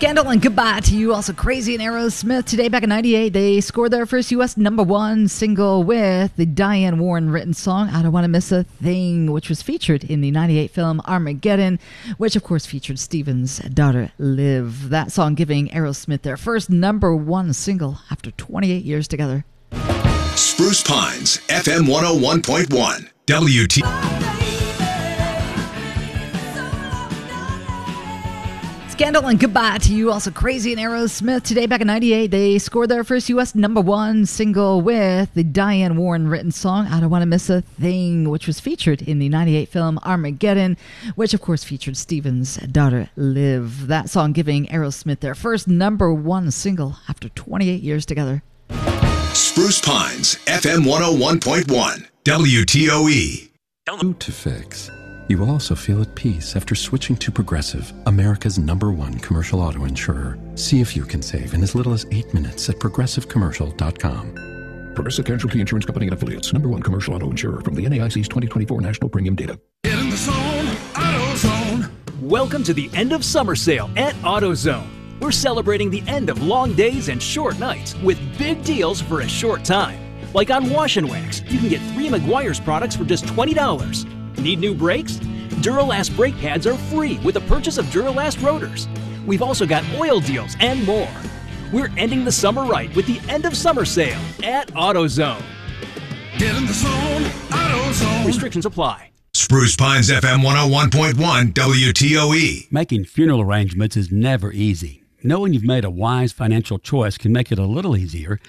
Scandal and Goodbye to You, also Crazy and Aerosmith. Today, back in 98, they scored their first U.S. #1 single with the Diane Warren written song, I Don't Want to Miss a Thing, which was featured in the 98 film Armageddon, which of course featured Steven's daughter, Liv. That song giving Aerosmith their first #1 single after 28 years together. Spruce Pines, FM 101.1, WT. Scandal and Goodbye to You, also Crazy and Aerosmith. Today, back in 98, they scored their first U.S. #1 single with the Diane Warren written song, I Don't Want to Miss a Thing, which was featured in the 98 film Armageddon, which of course featured Steven's daughter, Liv. That song giving Aerosmith their first #1 single after 28 years together. Spruce Pines, FM 101.1, WTOE. To fix. You will also feel at peace after switching to Progressive, America's #1 commercial auto insurer. See if you can save in as little as 8 minutes at progressivecommercial.com. Progressive Casualty Insurance Company and Affiliates, #1 commercial auto insurer from the NAIC's 2024 National Premium Data. Get in the zone, AutoZone. Welcome to the end of summer sale at AutoZone. We're celebrating the end of long days and short nights with big deals for a short time. Like on Wash and Wax, you can get 3 Meguiar's products for just $20. Need new brakes? Duralast brake pads are free with the purchase of Duralast rotors. We've also got oil deals and more. We're ending the summer right with the end of summer sale at AutoZone. Get in the zone, AutoZone. Restrictions apply. Spruce Pines, FM 101.1, WTOE. Making funeral arrangements is never easy. Knowing you've made a wise financial choice can make it a little easier